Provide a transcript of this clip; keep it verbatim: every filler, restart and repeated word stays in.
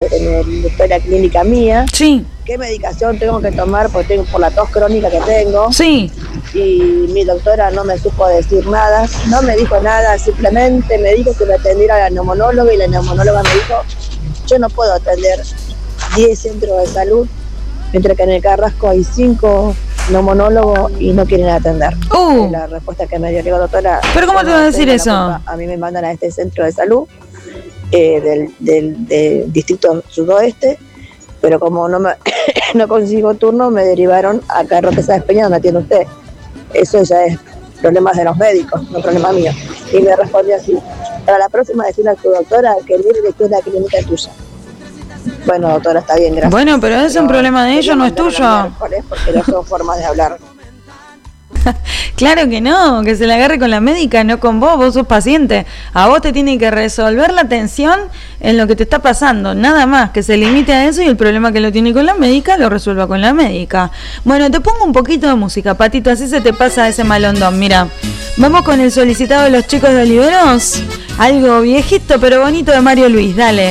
en el, en la clínica mía. Sí. ¿Qué medicación tengo que tomar por, tengo, por la tos crónica que tengo? Sí. Y mi doctora no me supo decir nada, no me dijo nada, simplemente me dijo que me atendiera a la neumonóloga y la neumonóloga me dijo, yo no puedo atender diez centros de salud, mientras que en el Carrasco hay cinco neumonólogos y no quieren atender. Uh. Es la respuesta que me dio, le digo, doctora. ¿Pero cómo te va a decir eso? Culpa. A mí me mandan a este centro de salud eh, del, del, del distrito sudoeste, pero como no me no consigo turno, me derivaron a Carlos Sáenz Peña, donde atiende usted. Eso ya es problemas de los médicos, no problema mío. Y me respondió así, para la próxima decirle a tu doctora que el director de la clínica es tuya. Bueno, doctora, está bien, gracias. Bueno, pero es pero un problema de ellos, no es tuyo. Porque no son formas de hablar. Claro que no, que se la agarre con la médica, no con vos, vos sos paciente. A vos te tiene que resolver la tensión en lo que te está pasando, nada más, que se limite a eso y el problema que lo tiene con la médica lo resuelva con la médica. Bueno, te pongo un poquito de música, Patito, así se te pasa ese malondón. Mira, vamos con el solicitado de los chicos de Oliveros, algo viejito pero bonito de Mario Luis, dale.